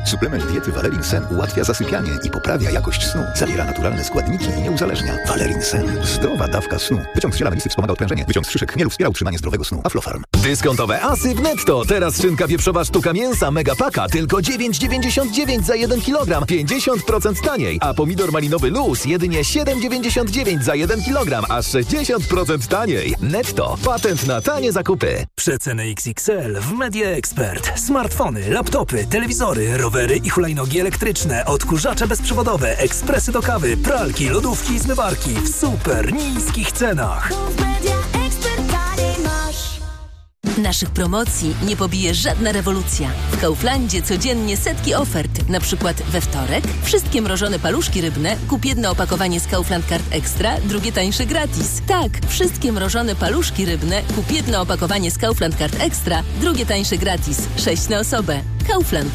Suplement diety Valerin Sen ułatwia zasypianie i poprawia jakość snu. Zawiera naturalne składniki i nie uzależnia. Valerin Sen. Zdrowa dawka snu. Wyciąg z ziela melisy wspomaga odprężenie. Wyciąg z szyszek chmielu wspiera utrzymanie zdrowego snu. Aflofarm. Dyskontowe asy w Netto. Teraz szynka wieprzowa sztuka mięsa Megapaka tylko 9,99 za 1 kg. 50% taniej. A pomidor malinowy Luz jedynie 7,99 za 1 kg. Aż 60% taniej. Netto. Patent na tanie zakupy. Przeceny XXL w Media Expert. Smartfony, laptopy, telewizory, rowery i hulajnogi elektryczne, odkurzacze bezprzewodowe, ekspresy do kawy, pralki, lodówki i zmywarki w super niskich cenach. Naszych promocji nie pobije żadna rewolucja. W Kauflandzie codziennie setki ofert. Na przykład we wtorek wszystkie mrożone paluszki rybne kup jedno opakowanie z Kaufland Card Extra, drugie tańsze gratis. Tak, wszystkie mrożone paluszki rybne kup jedno opakowanie z Kaufland Card Extra, drugie tańsze gratis. 6 na osobę. Kaufland.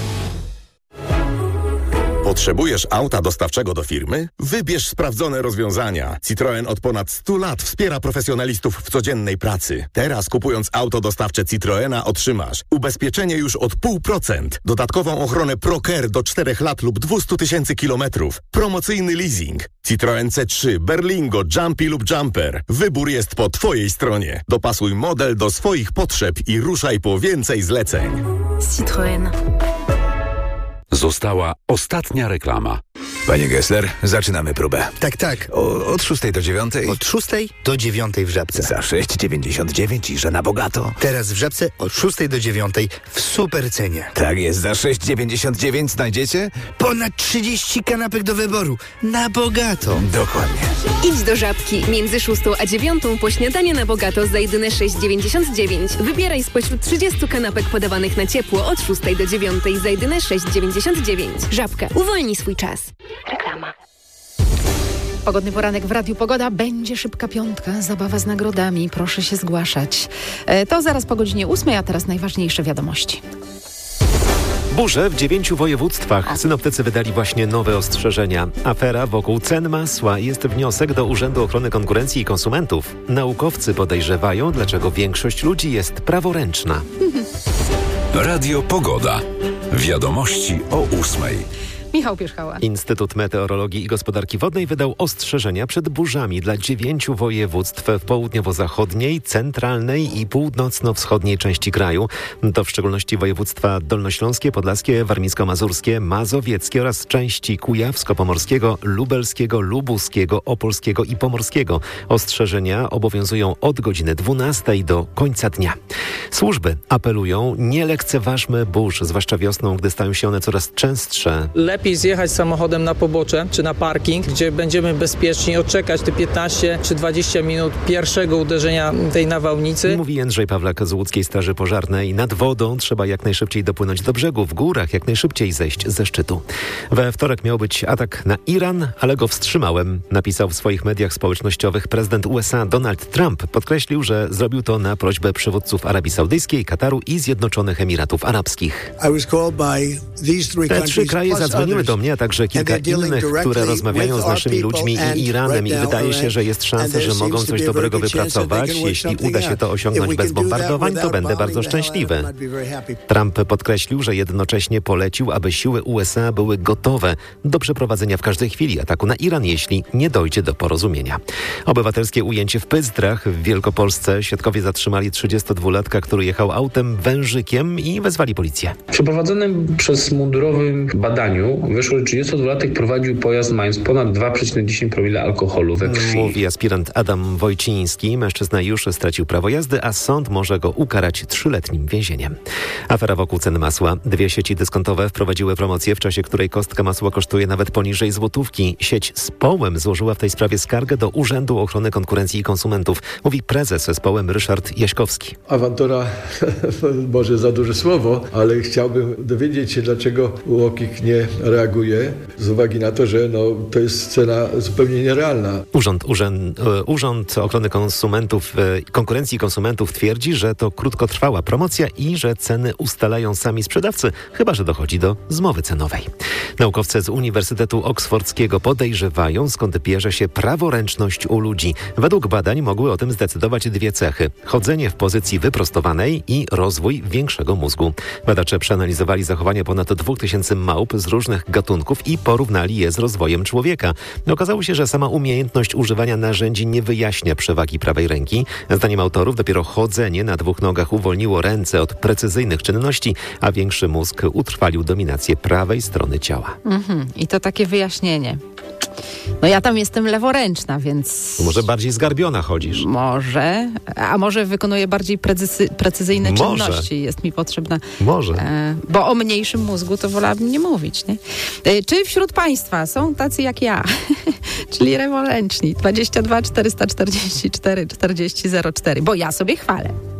Potrzebujesz auta dostawczego do firmy? Wybierz sprawdzone rozwiązania. Citroën od ponad 100 lat wspiera profesjonalistów w codziennej pracy. Teraz kupując auto dostawcze Citroena otrzymasz ubezpieczenie już od 0,5%, dodatkową ochronę ProCare do 4 lat lub 200 000 kilometrów, promocyjny leasing. Citroen C3, Berlingo, Jumpy lub Jumper. Wybór jest po Twojej stronie. Dopasuj model do swoich potrzeb i ruszaj po więcej zleceń. Citroën. Została ostatnia reklama. Panie Gessler, zaczynamy próbę. Tak. Od 6 do 9? Od 6 do 9 w Żabce. Za 6,99 i że na bogato. Teraz w Żabce od 6 do 9 w super cenie. Tak jest, za 6,99 znajdziecie? Ponad 30 kanapek do wyboru. Na bogato. Dokładnie. Idź do Żabki. Między 6 a 9 po śniadanie na bogato za jedyne 6,99. Wybieraj spośród 30 kanapek podawanych na ciepło od 6 do 9 za jedyne 6,99. Żabka. Uwolnij swój czas. Reklama. Pogodny poranek w Radiu Pogoda. Będzie szybka piątka, zabawa z nagrodami. Proszę się zgłaszać. To zaraz po godzinie 8, a teraz najważniejsze wiadomości. Burze w 9 województwach. Synoptycy wydali właśnie nowe ostrzeżenia. Afera wokół cen masła. Jest wniosek do Urzędu Ochrony Konkurencji i Konsumentów. Naukowcy podejrzewają, dlaczego większość ludzi jest praworęczna. Radio Pogoda. Wiadomości o 8. Michał Pierzchała. Instytut Meteorologii i Gospodarki Wodnej wydał ostrzeżenia przed burzami dla 9 województw w południowo-zachodniej, centralnej i północno-wschodniej części kraju. To w szczególności województwa dolnośląskie, podlaskie, warmińsko-mazurskie, mazowieckie oraz części kujawsko-pomorskiego, lubelskiego, lubuskiego, opolskiego i pomorskiego. Ostrzeżenia obowiązują od godziny 12 do końca dnia. Służby apelują, nie lekceważmy burz, zwłaszcza wiosną, gdy stają się one coraz częstsze. Lepiej zjechać samochodem na pobocze czy na parking, gdzie będziemy bezpieczni odczekać te 15 czy 20 minut pierwszego uderzenia tej nawałnicy. Mówi Jędrzej Pawlak z Łódzkiej Straży Pożarnej. Nad wodą trzeba jak najszybciej dopłynąć do brzegu, w górach jak najszybciej zejść ze szczytu. We wtorek miał być atak na Iran, ale go wstrzymałem, napisał w swoich mediach społecznościowych prezydent USA Donald Trump. Podkreślił, że zrobił to na prośbę przywódców Arabii Saudyjskiej, Kataru i Zjednoczonych Emiratów Arabskich. Te 3 kraje zadzwoniły do mnie, a także kilka innych, które rozmawiają z naszymi ludźmi i Iranem i wydaje się, że jest szansa, że mogą coś dobrego wypracować. Jeśli uda się to osiągnąć bez bombardowań, to będę bardzo szczęśliwy. Trump podkreślił, że jednocześnie polecił, aby siły USA były gotowe do przeprowadzenia w każdej chwili ataku na Iran, jeśli nie dojdzie do porozumienia. Obywatelskie ujęcie w Pyzdrach w Wielkopolsce. Świadkowie zatrzymali 32-latka, który jechał autem wężykiem i wezwali policję. W przeprowadzonym przez mundurowym badaniu wyszło, że 32-latek prowadził pojazd mając ponad 2,10 promila alkoholu we krwi. Mówi aspirant Adam Wojciński. Mężczyzna już stracił prawo jazdy, a sąd może go ukarać 3-letnim więzieniem. Afera wokół cen masła. 2 sieci dyskontowe wprowadziły promocję, w czasie której kostka masła kosztuje nawet poniżej złotówki. Sieć Społem złożyła w tej sprawie skargę do Urzędu Ochrony Konkurencji i Konsumentów. Mówi prezes Społem Ryszard Jaśkowski. Awantura, może za duże słowo, ale chciałbym dowiedzieć się, dlaczego UOKiK nie reaguje z uwagi na to, że to jest cena zupełnie nierealna. Urząd Ochrony Konkurencji i Konsumentów twierdzi, że to krótkotrwała promocja i że ceny ustalają sami sprzedawcy, chyba że dochodzi do zmowy cenowej. Naukowcy z Uniwersytetu Oksfordzkiego podejrzewają, skąd bierze się praworęczność u ludzi. Według badań mogły o tym zdecydować dwie cechy: chodzenie w pozycji wyprostowanej i rozwój większego mózgu. Badacze przeanalizowali zachowanie ponad 2000 małp z różnych gatunków i porównali je z rozwojem człowieka. Okazało się, że sama umiejętność używania narzędzi nie wyjaśnia przewagi prawej ręki. Zdaniem autorów dopiero chodzenie na dwóch nogach uwolniło ręce od precyzyjnych czynności, a większy mózg utrwalił dominację prawej strony ciała. I to takie wyjaśnienie. Ja tam jestem leworęczna, więc... Może bardziej zgarbiona chodzisz. Może, a może wykonuję bardziej precyzyjne czynności. Jest mi potrzebna... Może. Bo o mniejszym mózgu to wolałabym nie mówić, nie? Czy wśród Państwa są tacy jak ja, czyli leworęczni? 22 444 40 04, bo ja sobie chwalę.